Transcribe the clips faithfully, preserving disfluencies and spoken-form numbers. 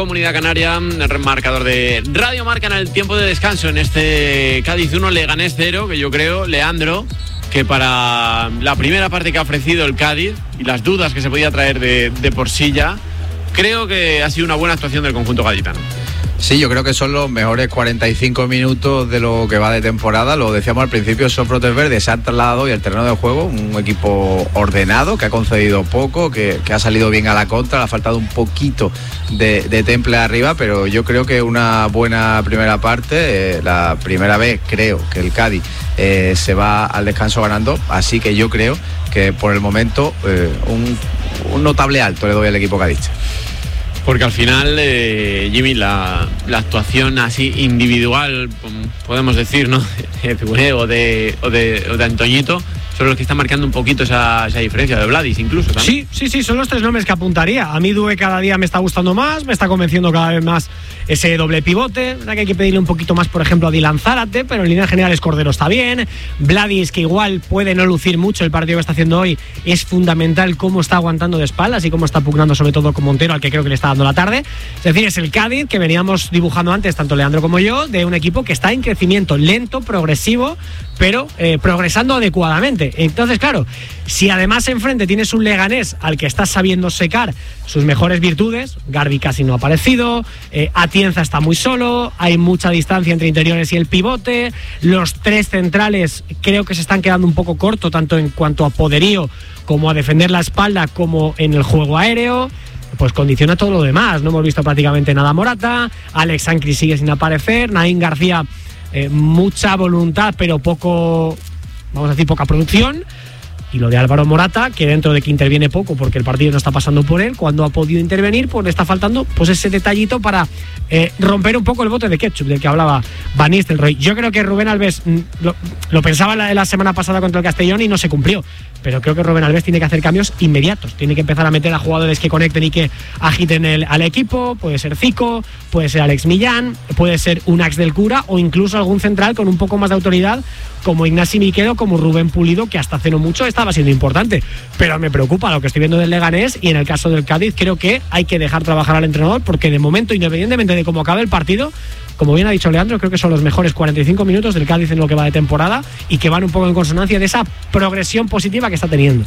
Comunidad Canaria, el marcador de Radio Marca en el tiempo de descanso en este Cádiz uno, Leganés cero, que yo creo, Leandro, que para la primera parte que ha ofrecido el Cádiz y las dudas que se podía traer de, de por sí ya, creo que ha sido una buena actuación del conjunto gaditano. Sí, yo creo que son los mejores cuarenta y cinco minutos de lo que va de temporada. Lo decíamos al principio, esos brotes verdes se han trasladado y al terreno de juego un equipo ordenado, que ha concedido poco, que, que ha salido bien a la contra, le ha faltado un poquito de, de temple arriba, pero yo creo que una buena primera parte, eh, la primera vez creo que el Cádiz eh, se va al descanso ganando, así que yo creo que por el momento eh, un, un notable alto le doy al equipo cadista. Porque al final, eh, Jimmy, la, la actuación así individual, podemos decir, ¿no? de Figuré o de, o, de, o de Antoñito, son los que están marcando un poquito esa, esa diferencia, de Vladis incluso también. Sí, sí, sí, son los tres nombres que apuntaría. A mí Due cada día me está gustando más, me está convenciendo cada vez más ese doble pivote. ¿Verdad que hay que pedirle un poquito más, por ejemplo, a Dylan Zárate? Pero en líneas generales Cordero está bien. Vladis, que igual puede no lucir mucho el partido que está haciendo hoy, es fundamental cómo está aguantando de espaldas y cómo está pugnando sobre todo con Montero, al que creo que le está dando la tarde. Es decir, es el Cádiz que veníamos dibujando antes, tanto Leandro como yo, de un equipo que está en crecimiento lento, progresivo, pero eh, progresando adecuadamente. Entonces, claro, si además enfrente tienes un Leganés al que estás sabiendo secar sus mejores virtudes, Garbi casi no ha aparecido, eh, Atienza está muy solo, hay mucha distancia entre interiores y el pivote, los tres centrales creo que se están quedando un poco cortos, tanto en cuanto a poderío como a defender la espalda, como en el juego aéreo. Pues condiciona todo lo demás. No hemos visto prácticamente nada Morata, Alex Sancri sigue sin aparecer, Naín García eh, mucha voluntad pero poco, vamos a decir, poca producción. Y lo de Álvaro Morata, que dentro de que interviene poco porque el partido no está pasando por él, cuando ha podido intervenir, pues le está faltando pues ese detallito para eh, romper un poco el bote de ketchup del que hablaba Van Nistelrooy. Yo creo que Rubén Alves lo, lo pensaba la, la semana pasada contra el Castellón y no se cumplió, pero creo que Rubén Alves tiene que hacer cambios inmediatos, tiene que empezar a meter a jugadores que conecten y que agiten el, al equipo. Puede ser Zico, puede ser Alex Millán, puede ser un Ax del Cura o incluso algún central con un poco más de autoridad como Ignasi Miquel, como Rubén Pulido, que hasta hace no mucho estaba siendo importante. Pero me preocupa lo que estoy viendo del Leganés, y en el caso del Cádiz creo que hay que dejar trabajar al entrenador, porque de momento, independientemente de cómo acabe el partido, como bien ha dicho Leandro, creo que son los mejores cuarenta y cinco minutos del Cádiz en lo que va de temporada y que van un poco en consonancia de esa progresión positiva que está teniendo.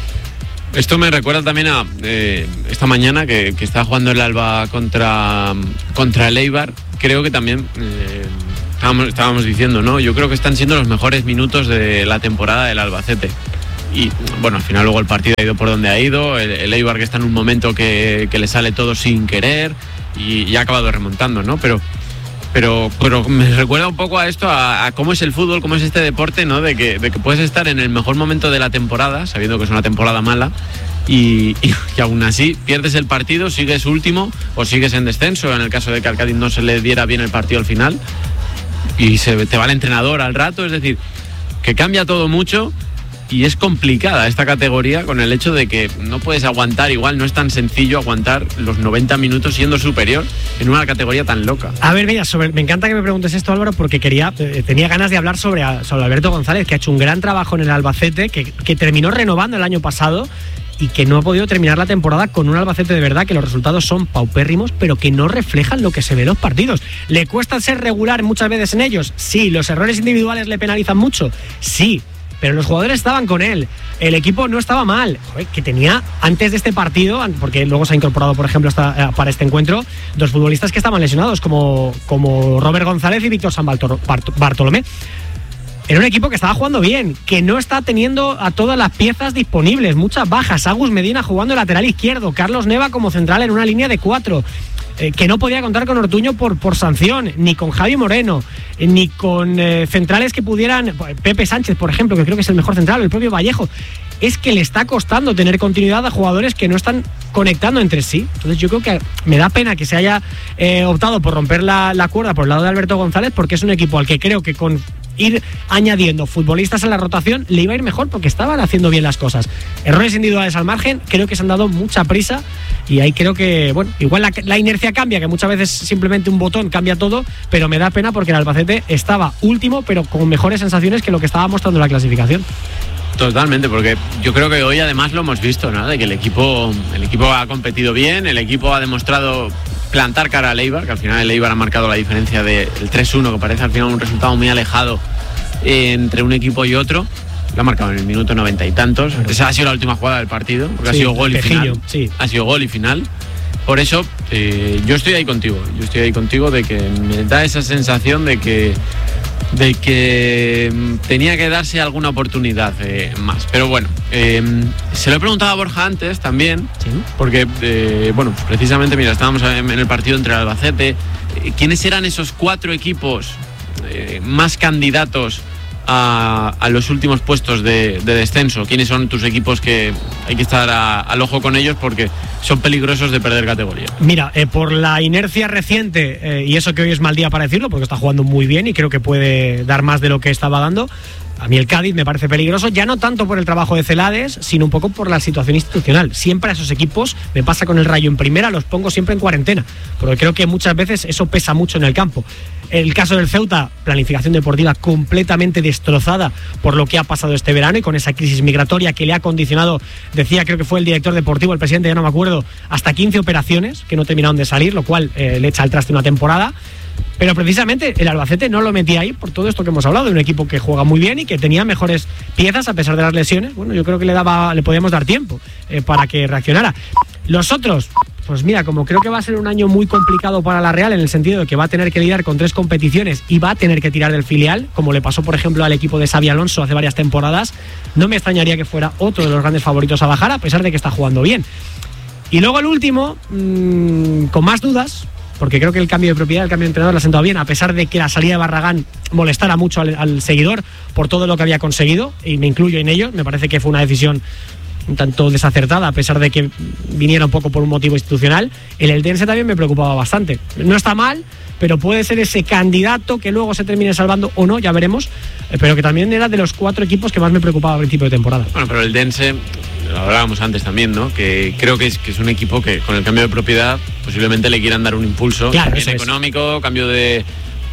Esto me recuerda también a eh, esta mañana que, que estaba jugando el Alba contra, contra el Eibar. Creo que también eh, estábamos, estábamos diciendo, ¿no? Yo creo que están siendo los mejores minutos de la temporada del Albacete. Y bueno, al final luego el partido ha ido por donde ha ido. El, el Eibar, que está en un momento que, que le sale todo sin querer y, y ha acabado remontando, ¿no? Pero Pero, pero me recuerda un poco a esto, a, a cómo es el fútbol, cómo es este deporte, ¿no? De que, de que puedes estar en el mejor momento de la temporada, sabiendo que es una temporada mala, y, y, y aún así pierdes el partido, sigues último o sigues en descenso, en el caso de que al Cádiz no se le diera bien el partido al final, y se te va el entrenador al rato. Es decir, que cambia todo mucho. Y es complicada esta categoría con el hecho de que no puedes aguantar, igual no es tan sencillo aguantar los noventa minutos siendo superior en una categoría tan loca. A ver, mira, sobre, me encanta que me preguntes esto, Álvaro, porque quería, eh, tenía ganas de hablar sobre, sobre Alberto González, que ha hecho un gran trabajo en el Albacete, que, que terminó renovando el año pasado y que no ha podido terminar la temporada con un Albacete de verdad, que los resultados son paupérrimos, pero que no reflejan lo que se ve en los partidos. ¿Le cuesta ser regular muchas veces en ellos? Sí. ¿Los errores individuales le penalizan mucho? Sí. Pero los jugadores estaban con él, el equipo no estaba mal. Joder, que tenía antes de este partido, porque luego se ha incorporado, por ejemplo, hasta, para este encuentro, dos futbolistas que estaban lesionados, como, como Robert González y Víctor San Bartolomé. Era un equipo que estaba jugando bien, que no está teniendo a todas las piezas disponibles, muchas bajas. Agus Medina jugando de lateral izquierdo, Carlos Neva como central en una línea de cuatro. Eh, que no podía contar con Ortuño por, por sanción, ni con Javi Moreno, eh, ni con eh, centrales que pudieran, Pepe Sánchez, por ejemplo, que creo que es el mejor central, el propio Vallejo. Es que le está costando tener continuidad a jugadores que no están conectando entre sí. Entonces yo creo que me da pena que se haya eh, optado por romper la, la cuerda por el lado de Alberto González, porque es un equipo al que creo que con ir añadiendo futbolistas a la rotación le iba a ir mejor, porque estaban haciendo bien las cosas. Errores individuales al margen, creo que se han dado mucha prisa, y ahí creo que, bueno, igual la, la inercia cambia, que muchas veces simplemente un botón cambia todo, pero me da pena porque el Albacete estaba último, pero con mejores sensaciones que lo que estaba mostrando la clasificación. Totalmente, porque yo creo que hoy además lo hemos visto, ¿no? De que el equipo, el equipo ha competido bien, el equipo ha demostrado plantar cara al Eibar, que al final el Eibar ha marcado la diferencia del tres uno, que parece al final un resultado muy alejado eh, entre un equipo y otro. Lo ha marcado en el minuto noventa y tantos. Esa ha sido la última jugada del partido, porque sí, ha sido gol y final. Sí. Ha sido gol y final. Por eso, eh, yo estoy ahí contigo. Yo estoy ahí contigo de que me da esa sensación de que de que tenía que darse alguna oportunidad eh, más. Pero bueno, eh, se lo he preguntado a Borja antes también, ¿sí? Porque, eh, bueno, precisamente, mira, estábamos en el partido entre el Albacete. Eh, ¿Quiénes eran esos cuatro equipos eh, más candidatos A, a los últimos puestos de, de descenso? ¿Quiénes son tus equipos que hay que estar a, al ojo con ellos porque son peligrosos de perder categoría? Mira, eh, por la inercia reciente, eh, y eso que hoy es mal día para decirlo, porque está jugando muy bien y creo que puede dar más de lo que estaba dando, a mí el Cádiz me parece peligroso, ya no tanto por el trabajo de Celades, sino un poco por la situación institucional. Siempre a esos equipos, me pasa con el Rayo en primera, los pongo siempre en cuarentena, porque creo que muchas veces eso pesa mucho en el campo. El caso del Ceuta, planificación deportiva completamente destrozada por lo que ha pasado este verano y con esa crisis migratoria que le ha condicionado, decía, creo que fue el director deportivo, el presidente, ya no me acuerdo, hasta quince operaciones que no terminaron de salir, lo cual eh, le echa al traste una temporada. Pero precisamente el Albacete no lo metía ahí por todo esto que hemos hablado, de un equipo que juega muy bien y que tenía mejores piezas a pesar de las lesiones. Bueno, yo creo que le daba, le podíamos dar tiempo eh, para que reaccionara. Los otros, pues mira, como creo que va a ser un año muy complicado para la Real en el sentido de que va a tener que lidiar con tres competiciones y va a tener que tirar del filial, como le pasó por ejemplo al equipo de Xabi Alonso hace varias temporadas, no me extrañaría que fuera otro de los grandes favoritos a bajar, a pesar de que está jugando bien. Y luego el último, mmm, con más dudas, porque creo que el cambio de propiedad, el cambio de entrenador le ha sentado bien, a pesar de que la salida de Barragán molestara mucho al, al seguidor por todo lo que había conseguido, y me incluyo en ello. Me parece que fue una decisión un tanto desacertada, a pesar de que viniera un poco por un motivo institucional. El Eldense también me preocupaba bastante. No está mal, pero puede ser ese candidato que luego se termine salvando o no, ya veremos, pero que también era de los cuatro equipos que más me preocupaba a principio de temporada. Bueno, pero el Eldense, lo hablábamos antes también, ¿no? Que creo que es, que es un equipo que con el cambio de propiedad posiblemente le quieran dar un impulso, claro, también económico, es. cambio de,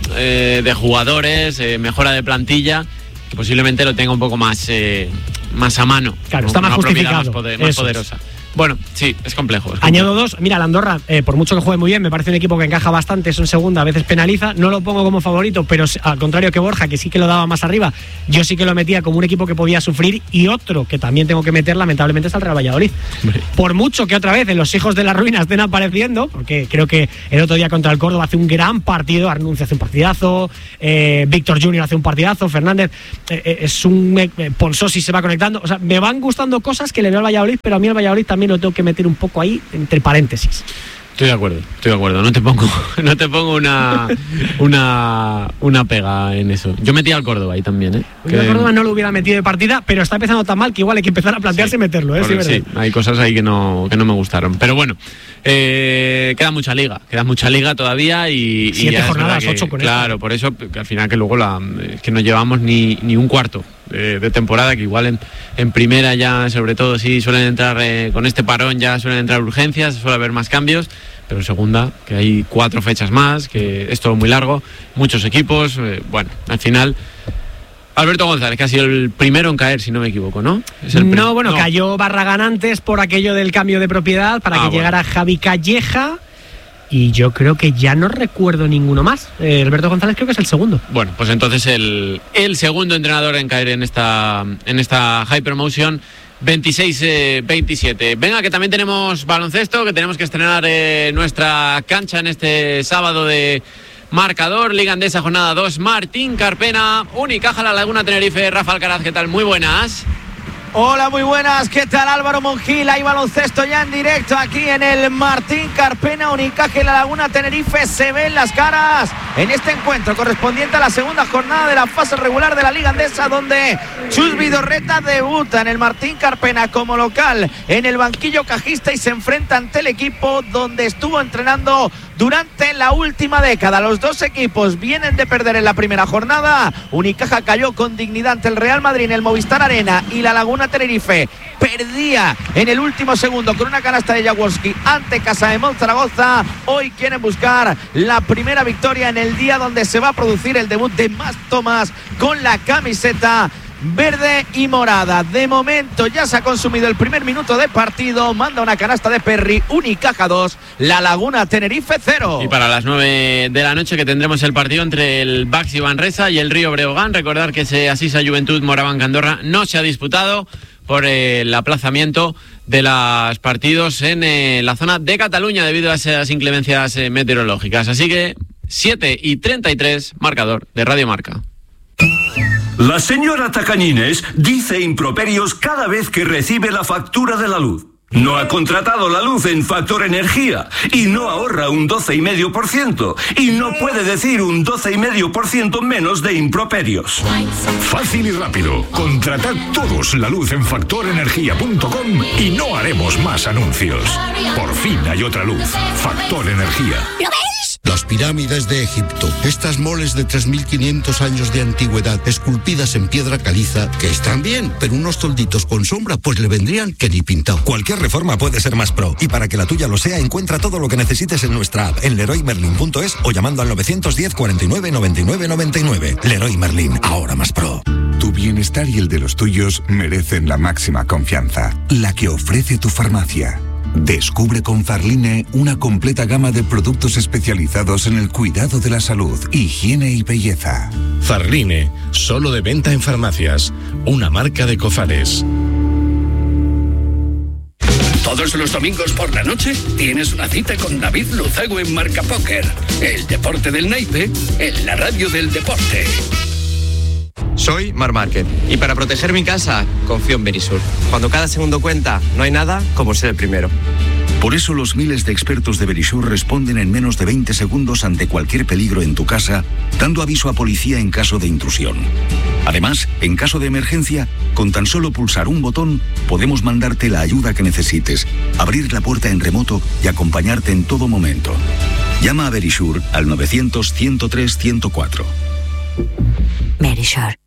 eh, de jugadores, eh, mejora de plantilla, que posiblemente lo tenga un poco más, eh, más a mano. Claro, está más justificado. Más, poder, más poderosa. Es. Bueno, sí, es complejo. Es complejo. Añado dos, mira, la Andorra, eh, por mucho que juegue muy bien, me parece un equipo que encaja bastante, es un segunda, a veces penaliza, no lo pongo como favorito, pero al contrario que Borja, que sí que lo daba más arriba, yo sí que lo metía como un equipo que podía sufrir, y otro que también tengo que meter, lamentablemente, es el Real Valladolid. Hombre. Por mucho que otra vez en los hijos de la ruina estén apareciendo, porque creo que el otro día contra el Córdoba hace un gran partido, Arnuncia hace un partidazo, eh, Víctor Junior hace un partidazo, Fernández eh, eh, es un eh, Ponsosi se va conectando, o sea, me van gustando cosas que le veo al Valladolid, pero a mí el Valladolid también lo tengo que meter un poco ahí entre paréntesis. Estoy de acuerdo, estoy de acuerdo. No te pongo, no te pongo una, una, una pega en eso. Yo metí al Córdoba ahí también, ¿eh? Yo al Córdoba no lo hubiera metido de partida, pero está empezando tan mal que igual hay que empezar a plantearse sí, meterlo, ¿eh? Sí, sí, hay cosas ahí que no, que no me gustaron. Pero bueno, eh, queda mucha liga, queda mucha liga todavía y siete y jornadas, que, ocho con claro, esto. Por eso que al final que luego la, es que no llevamos ni, ni un cuarto de, de temporada, que igual en, en primera ya, sobre todo, sí suelen entrar eh, con este parón, ya suelen entrar urgencias, suele haber más cambios. Pero en segunda, que hay cuatro fechas más, que es todo muy largo, muchos equipos, eh, bueno, al final Alberto González, que ha sido el primero en caer, si no me equivoco, ¿no? Es el no, bueno, no. Cayó Barragán antes por aquello del cambio de propiedad para ah, que bueno. llegara Javi Calleja, y yo creo que ya no recuerdo ninguno más. eh, Alberto González creo que es el segundo. Bueno, pues entonces el, el segundo entrenador en caer en esta, en esta Hypermotion, veintiséis veintisiete. Venga, que también tenemos baloncesto, que tenemos que estrenar eh, nuestra cancha en este sábado de marcador. Liga Endesa, jornada dos. Martín Carpena, Unicaja La Laguna Tenerife. Rafa Alcaraz, ¿qué tal? Muy buenas. Hola, muy buenas, ¿qué tal? Álvaro Mongil, hay baloncesto ya en directo aquí en el Martín Carpena. Unicaja y La Laguna Tenerife se ven las caras en este encuentro correspondiente a la segunda jornada de la fase regular de la Liga Endesa, donde Chus Vidorreta debuta en el Martín Carpena como local en el banquillo cajista y se enfrenta ante el equipo donde estuvo entrenando durante la última década. Los dos equipos vienen de perder en la primera jornada. Unicaja cayó con dignidad ante el Real Madrid en el Movistar Arena, y La Laguna Tenerife perdía en el último segundo con una canasta de Jaworski ante Casademont Zaragoza. Hoy quieren buscar la primera victoria en el día donde se va a producir el debut de Mas Thomas con la camiseta verde y morada. De momento ya se ha consumido el primer minuto de partido. Manda una canasta de Perry, Unicaja dos, La Laguna Tenerife cero. Y para las nueve de la noche que tendremos el partido entre el Baxi Manresa y el Río Breogán. Recordar que ese Asisa Juventud Morabanca Andorra no se ha disputado por el aplazamiento de los partidos en eh, la zona de Cataluña debido a esas inclemencias eh, meteorológicas. Así que siete y treinta y tres, marcador de Radio Marca. La señora Tacañines dice improperios cada vez que recibe la factura de la luz. No ha contratado la luz en Factor Energía y no ahorra un doce coma cinco por ciento y no puede decir un doce coma cinco por ciento menos de improperios. Fácil y rápido. Contratad todos la luz en factor energía punto com y no haremos más anuncios. Por fin hay otra luz. Factor Energía. ¿Lo ves? Las pirámides de Egipto, estas moles de tres mil quinientos años de antigüedad, esculpidas en piedra caliza, que están bien, pero unos tolditos con sombra, pues le vendrían que ni pintado. Cualquier reforma puede ser más pro, y para que la tuya lo sea, encuentra todo lo que necesites en nuestra app, en leroy merlin punto es o llamando al nueve uno cero, cuarenta y nueve, noventa y nueve, noventa y nueve. Leroy Merlin, ahora más pro. Tu bienestar y el de los tuyos merecen la máxima confianza, la que ofrece tu farmacia. Descubre con Farline una completa gama de productos especializados en el cuidado de la salud, higiene y belleza. Farline, solo de venta en farmacias, una marca de Cofares. Todos los domingos por la noche tienes una cita con David Luzago en Marca Póker. El deporte del naipe en la radio del deporte. Soy Mar Márquez y para proteger mi casa confío en Verisur. Cuando cada segundo cuenta, no hay nada como ser el primero. Por eso los miles de expertos de Verisur responden en menos de veinte segundos ante cualquier peligro en tu casa, dando aviso a policía en caso de intrusión. Además, en caso de emergencia, con tan solo pulsar un botón, podemos mandarte la ayuda que necesites, abrir la puerta en remoto y acompañarte en todo momento. Llama a Verisur al novecientos, ciento tres, ciento cuatro. Verisur.